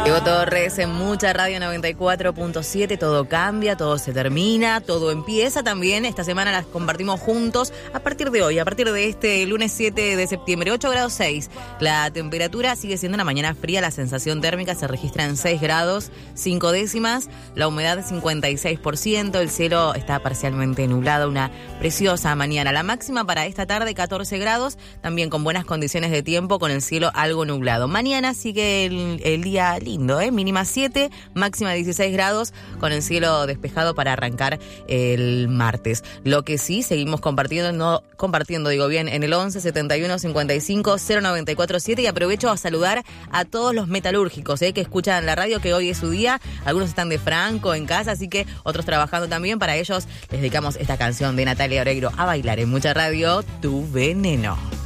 Diego Torres en Mucha Radio 94.7, todo cambia, todo se termina, todo empieza también. Esta semana las compartimos juntos a partir de hoy, a partir de este lunes 7 de septiembre, 8 grados 6. La temperatura sigue siendo una mañana fría, la sensación térmica se registra en 6 grados 5 décimas, la humedad 56%, el cielo está parcialmente nublado, una preciosa mañana. La máxima para esta tarde 14 grados, también con buenas condiciones de tiempo, con el cielo algo nublado. Mañana sigue el día lindo, mínima 7, máxima 16 grados, con el cielo despejado para arrancar el martes. Lo que sí, seguimos compartiendo en el 11 71 55 0947, y aprovecho a saludar a todos los metalúrgicos que escuchan la radio, que hoy es su día. Algunos están de franco en casa, así que otros trabajando también. Para ellos les dedicamos esta canción de Natalia Oreiro, a bailar en Mucha Radio, Tu Veneno.